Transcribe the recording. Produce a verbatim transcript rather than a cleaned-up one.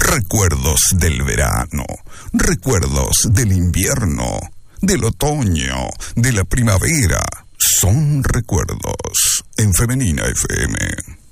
Recuerdos del verano, recuerdos del invierno, del otoño, de la primavera. Son recuerdos en Femenina F M.